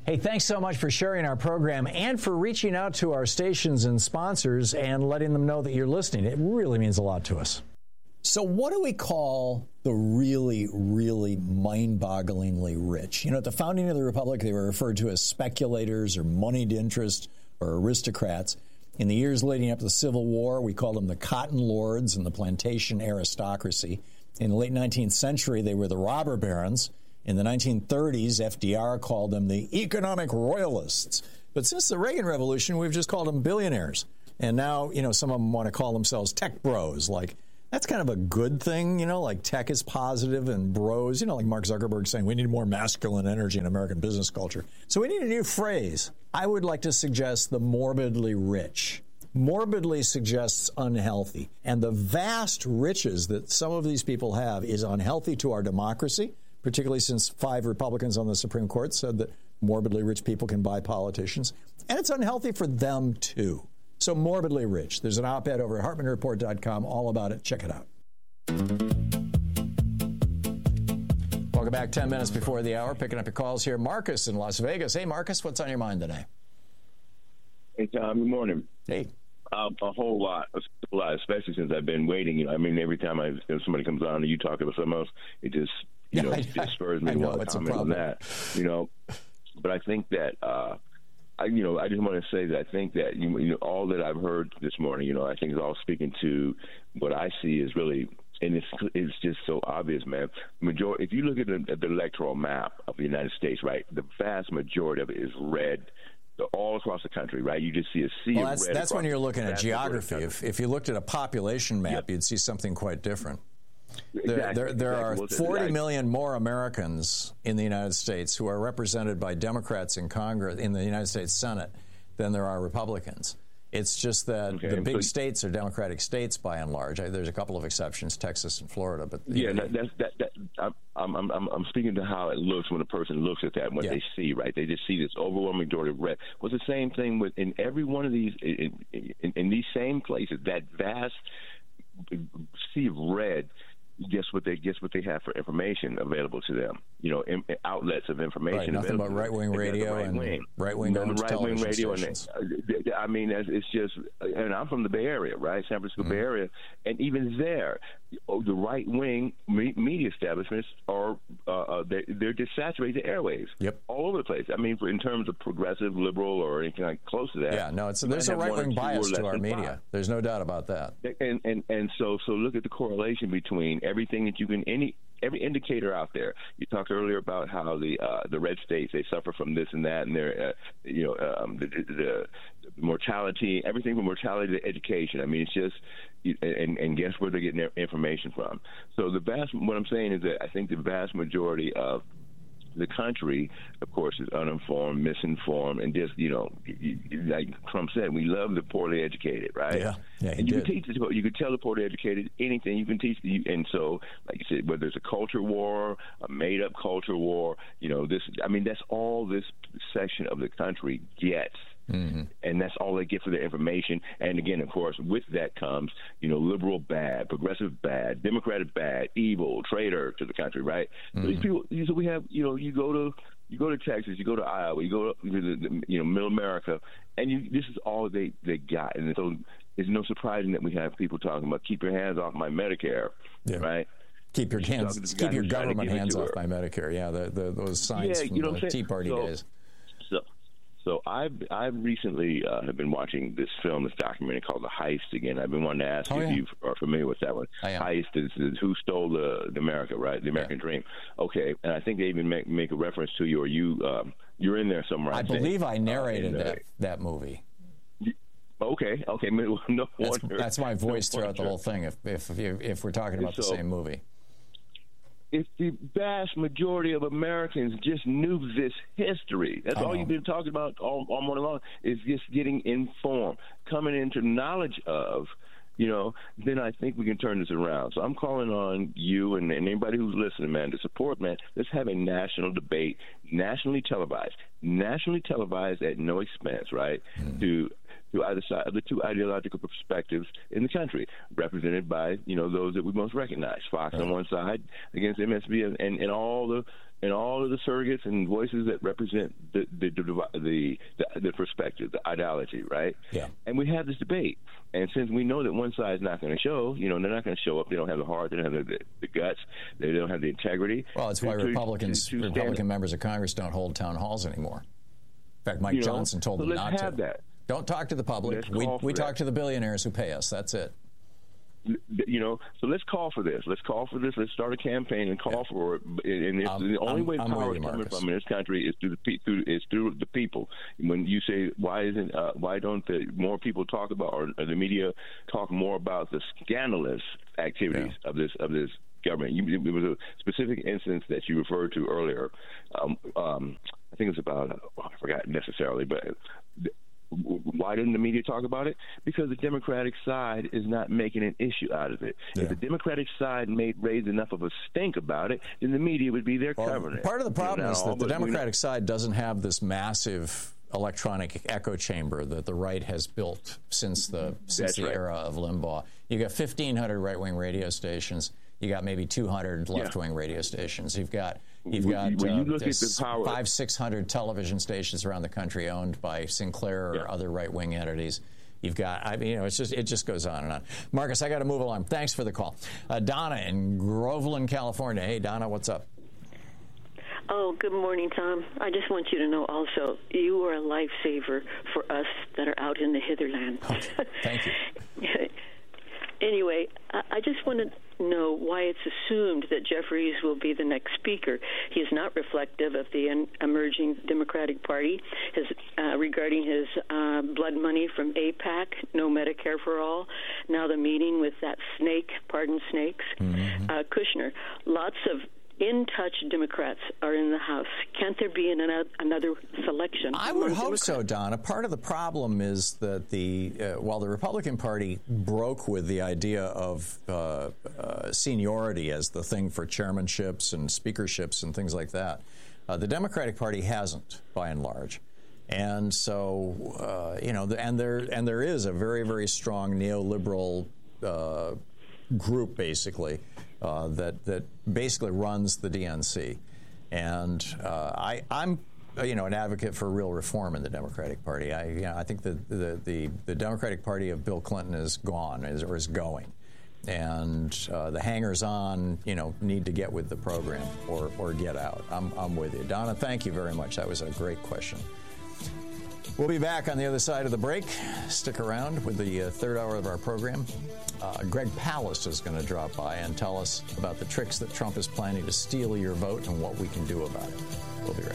Hey, thanks so much for sharing our program and for reaching out to our stations and sponsors and letting them know that you're listening. It really means a lot to us. So what do we call the really, really mind-bogglingly rich? You know, at the founding of the Republic, they were referred to as speculators or moneyed interest or aristocrats. In the years leading up to the Civil War, we called them the cotton lords and the plantation aristocracy. In the late 19th century, they were the robber barons. In the 1930s, FDR called them the economic royalists. But since the Reagan Revolution, we've just called them billionaires. And now, you know, some of them want to call themselves tech bros. Like, that's kind of a good thing, you know, like tech is positive and bros, you know, like Mark Zuckerberg saying we need more masculine energy in American business culture. So we need a new phrase. I would like to suggest the morbidly rich. Morbidly suggests unhealthy. And the vast riches that some of these people have is unhealthy to our democracy, particularly since 5 Republicans on the Supreme Court said that morbidly rich people can buy politicians. And it's unhealthy for them, too. So morbidly rich. There's an op-ed over at HartmannReport.com all about it. Check it out. Welcome back. 10 minutes before the hour. Picking up your calls here. Marcus in Las Vegas. Hey, Marcus, what's on your mind today? Hey, Tom. Good morning. Hey. A whole lot, especially since I've been waiting. You know, I mean, every time somebody comes on and you talk about something else, it just, you know, it spurs me to want to comment on that. You know, but I think that, I just want to say that I think that, you know, all that I've heard this morning, you know, I think is all speaking to what I see is really, and it's just so obvious, man. If you look at the electoral map of the United States, right, the vast majority of it is red. All across the country, right? You just see a sea of red. That's when you're looking at geography. If you looked at a population map, you'd see something quite different. There are 40 million more Americans in the United States who are represented by Democrats in Congress, in the United States Senate, than there are Republicans. It's just that the big states are Democratic states by and large. There's a couple of exceptions, Texas and Florida, but I'm speaking to how it looks when a person looks at that and what they see. Right? They just see this overwhelming majority of red. Well, it's the same thing in every one of these in these same places. That vast sea of red. Guess what they have for information available to them? You know, outlets of information. Right, nothing but right-wing radio and right-wing radio. And I mean, it's just. And I'm from the Bay Area, right? San Francisco Bay Area, and even there, the right-wing media establishments are they're just saturated the airwaves. Yep. All over the place. I mean, in terms of progressive, liberal, or anything like close to that. Yeah, no, there's a right-wing bias to our media. There's no doubt about that. And so look at the correlation between everything that you can every indicator out there. You talked earlier about how the red states, they suffer from this and that, and their the mortality, everything from mortality to education. I mean, it's just and guess where they're getting their information from. So what I'm saying is that I think the vast majority of the country, of course, is uninformed, misinformed, and just, you know, like Trump said, we love the poorly educated, right? Yeah, and you can teach it. You can tell the poorly educated anything. You can teach, and so, like you said, whether it's a culture war, a made-up culture war, you know, that's all this section of the country gets. Mm-hmm. And that's all they get for their information. And again, of course, with that comes, you know, liberal bad, progressive bad, democratic bad, evil, traitor to the country, right? Mm-hmm. So these people, so we have, you know, you go to Texas, you go to Iowa, you go to Middle America, and this is all they got. And so it's no surprising that we have people talking about keep your hands off my Medicare, right? Keep your government hands off my Medicare. Yeah, those signs from the Tea Party days. So I've recently have been watching this documentary called The Heist again. I've been wanting to ask if you are familiar with that one. Heist is Who Stole the America, right? The American Dream. Okay, and I think they even make a reference to you, or you're in there somewhere. I believe I narrated that movie. Okay. No wonder. That's my voice throughout the whole thing. If we're talking about the same movie. If the vast majority of Americans just knew this history, that's all you've been talking about all morning long, is just getting informed, coming into knowledge of, you know, then I think we can turn this around. So I'm calling on you and anybody who's listening, man, to support, man. Let's have a national debate, nationally televised at no expense, right, to either side of the two ideological perspectives in the country, represented by, you know, those that we most recognize. Fox on one side against MSB and all the and all of the surrogates and voices that represent the perspective, the ideology, right? Yeah. And we have this debate. And since we know that one side is not going to show, they're not going to show up. They don't have the heart. They don't have the guts. They don't have the integrity. Well, it's why Republican members of Congress don't hold town halls anymore. In fact, Mike Johnson told them not to. That. Don't talk to the public. We talk to the billionaires who pay us. That's it. So let's call for this. Let's call for this. Let's start a campaign and call for it. And the only way power is coming from in this country is through the people. When you say why don't more people talk about, or the media talk more about the scandalous activities of this government? It was a specific instance that you referred to earlier. I think it's about I forgot necessarily, but. Why didn't the media talk about it? Because the Democratic side is not making an issue out of it. Yeah. If the Democratic side raised enough of a stink about it, then the media would be there covering it. Part of the problem is that the Democratic side doesn't have this massive electronic echo chamber that the right has built since the era of Limbaugh. You got 1,500 right-wing radio stations. You got maybe 200 left-wing radio stations. You've got 500-600 television stations around the country owned by Sinclair or other right-wing entities. You've got, it just goes on and on. Marcus, I got to move along. Thanks for the call. Donna in Groveland, California. Hey, Donna, what's up? Oh, good morning, Tom. I just want you to know also, you are a lifesaver for us that are out in the hitherland. Okay. Thank you. Anyway, I just want to know why it's assumed that Jeffries will be the next speaker. He is not reflective of the emerging Democratic Party. Regarding his blood money from AIPAC, no Medicare for all, now the meeting with that snake, pardon snakes, Kushner. Lots of in-touch Democrats are in the House. Can't there be another selection? I would hope so, Donna. Part of the problem is that while the Republican Party broke with the idea of seniority as the thing for chairmanships and speakerships and things like that, the Democratic Party hasn't, by and large. And so, and there is a very, very strong neoliberal group, basically, that basically runs the DNC. And I'm an advocate for real reform in the Democratic Party. I think that the Democratic Party of Bill Clinton is gone, or is going. And the hangers-on, need to get with the program or get out. I'm with you. Donna, thank you very much. That was a great question. We'll be back on the other side of the break. Stick around with the third hour of our program. Greg Palast is going to drop by and tell us about the tricks that Trump is planning to steal your vote and what we can do about it. We'll be right back.